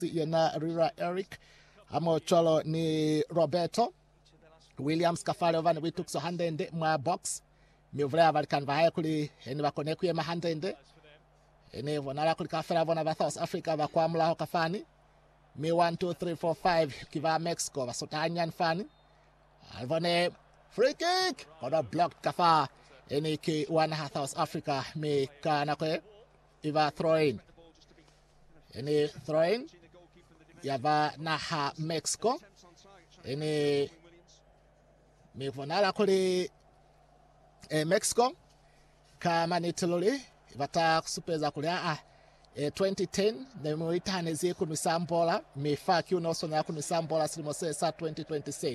yena Rira Eric Amocholo ni Roberto Williams kafale ovani witukso handende mwa box miuvrea valikan vahe kuli eni vakoneku yema handende eni vonala kuli kafela vona va South Africa vakwamula ho kafani mi 1 2 3 4 5 kiva Mexico vasota anyan fani alvone free kick kono blocked kafa eni ki wana South Africa mi kana kwe iva throw in eni throw in yava naha Mexico eni mi vonala kuli Mexico kama nitiluli vata kusupeza kulia 2010 nemuitane zi kunusambola mifaki unosonya kunusambola silimose sa 2026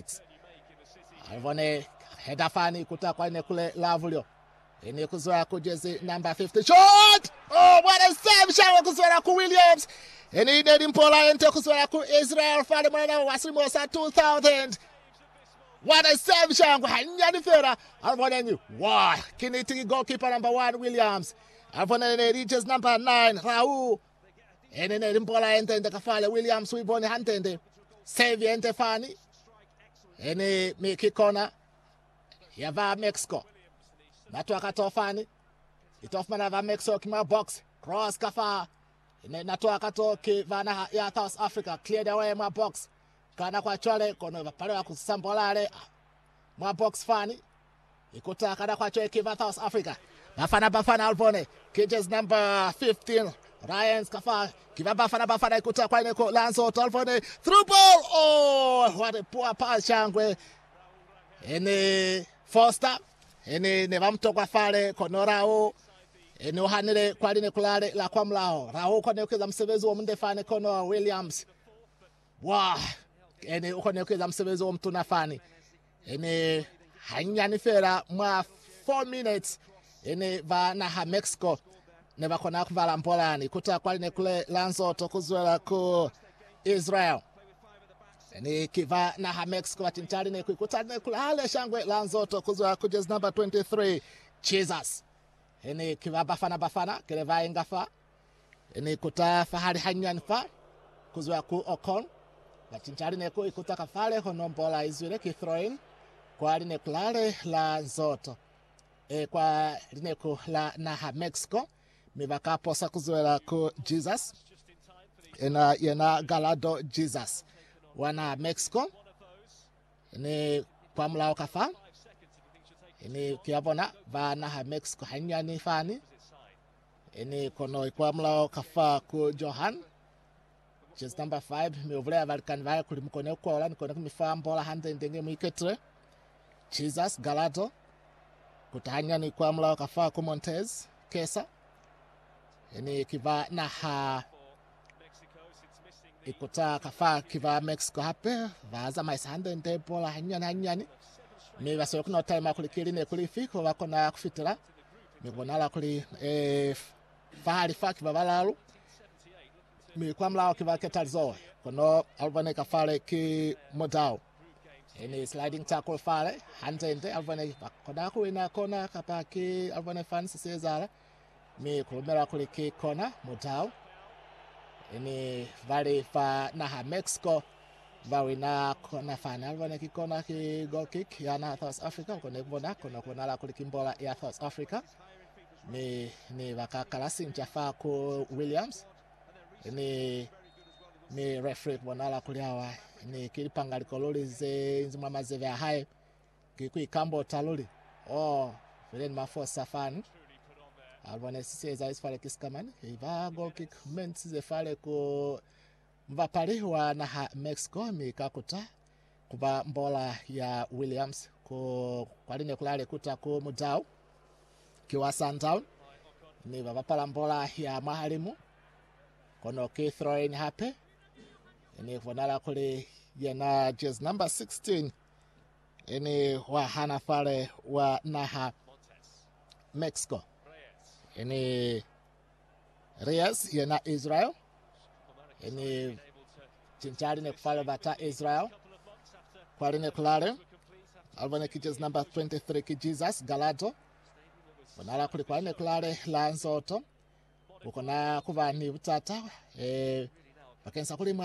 alvone hedafani kutakwa ine kule lavulio ine kuzoya kujezi number 50 shot oh what a save shawa kuzoya ku Williams ine ine mpola ente kuzoya ku Israel fale mwana wasilimosa 2000 what a save shangu hanyani fera alvone wow kiniti goalkeeper number 1 Williams alvone reaches number 9 Raul ene limpola ente kafale Williams wibone hantende save ente fani ene mikikona yava Mexico natu akatofani itofmana va Mexico kima box cross kafa ene natu akatoki vana ya South Africa cleared away ma box kana kwa chole kono vapale wa kusambolale ma box fani ikuta kana kwa chole kiva South Africa bafana alvone cages number 15 Ryan's kafa kiva bafana ikuta kwa ineko Lanzo alvone through ball oh what a poor pass changwe ene Foster ene nevamtokwa fale konorao ene uhanile kwa line kulale la kwa mlao Raul konekeza msebezi wa mndefane kono Williams wow ene ukonekeza msebezi wa mtu nafani ene hanyani fera mwa 4 minutes ene va na Mexico ne bakona kuvala mpolani kuta kwa line kule Lanzo tokuzwela ku Israel ene kiva na Mexico watintali ne kuikutane kula hale shangwe Lanzo tokuzwa kujez number 23 Jesus ene kiva bafana keleva ingafa ene kuta fahali hanyan fa kuzwa ku Ocon watintali ne kuikutaka fale honombola izwile ki throw in kwa line kulale Lanzo kwa line kula na Mexico mivaka posa kuzwela ku Jesus yena Galado Jesus wana Mexico ni kwa mlao kafa ni kiabona vana Mexico hanyani fani ni kono kwa mlao kafa ku Johan just number 5 miovlea valikan vaya kulimkone kwa ola nikone kumifambola hande ndenge mwiketre Jesus Galado kutahanyani kwa mlao kafa ku Montez Kesa ni kiva na ikuta kafa kiva Mexico hape vaza maisande nde bola hanyani mi vaso kuno time akulikiri ne kulifiko bakona kufitira mi bonala kuli fahali faki babalalu mi kwamla kiva ketalizo kono albane kafale ki modao eni sliding tackle fale hantende albane bakona kuina kona kapaki albane fans sezala mi kulumela kuliki kona modao eni vale fa na Mexico vawina kona final vane kikona ki goal kick ya na South Africa kone bona kona la kulikimbola ya South Africa ni vakakala sinjafa ku Williams ni referee bona la kuliawa ni kilipanga likololize nzima mazeve hai kikuikambo taluli oh vile mafosa fan albane sisa isfale kiskamani iva goal kick men's ze fale ku mvapali wa na Mexico mikakuta kuba mbola ya Williams ku kwaline kulale kuta ku mudao kiwa Sundown ni vapala mbola ya mahalimu kono ki throw in hape ni vonala kule yana jezi number 16 ni wa hana fale wa naha Mexico ni Reyes yana Israel ni chinchari ne kufale bata Israel kwa line kulare albane kijezi number 23 ki Jesus Galado vonala kuli kwa line kulare Lanzoto ukona kuvani utata vakensa kuli